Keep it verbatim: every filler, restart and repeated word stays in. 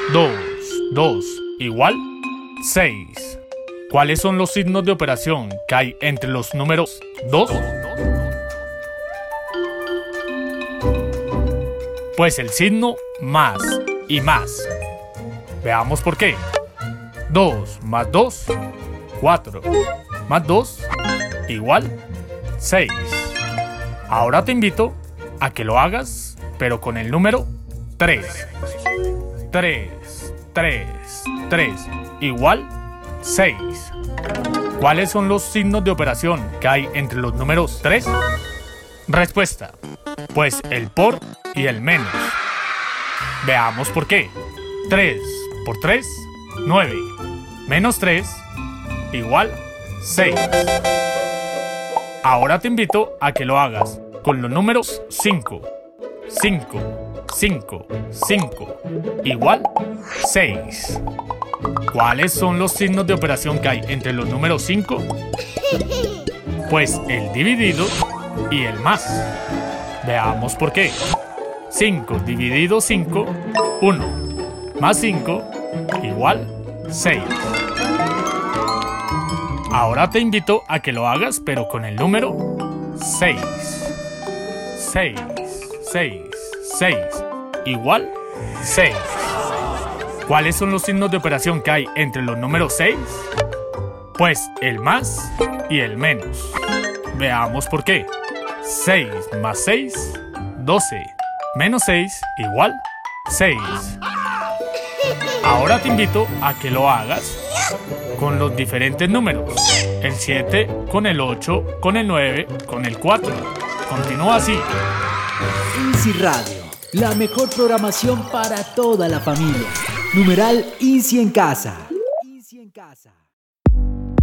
dos, dos, igual seis. ¿Cuáles son los signos de operación que hay entre los números dos? Pues el signo más y más. Veamos por qué. dos más dos, cuatro. Más dos, igual seis. Ahora te invito a que lo hagas, pero con el número tres. tres, tres, tres, igual seis. ¿Cuáles son los signos de operación que hay entre los números tres? Respuesta: pues el por y el menos. Veamos por qué. tres por tres, nueve. Menos tres, igual seis. Ahora te invito a que lo hagas con los números cinco. cinco, cinco, cinco, igual seis. ¿Cuáles son los signos de operación que hay entre los números cinco? Pues el dividido y el más. Veamos por qué. cinco dividido cinco, uno. Más cinco, igual seis. Ahora te invito a que lo hagas, pero con el número seis. seis, seis, seis, igual seis. ¿Cuáles son los signos de operación que hay entre los números seis? Pues el más y el menos. Veamos por qué. seis más seis, doce. Menos seis, igual seis. Ahora te invito a que lo hagas con los diferentes números. El siete, con el ocho, con el nueve, con el cuatro. Continúa así. INSI Radio, la mejor programación para toda la familia. Numeral INSI en casa. INSI en casa.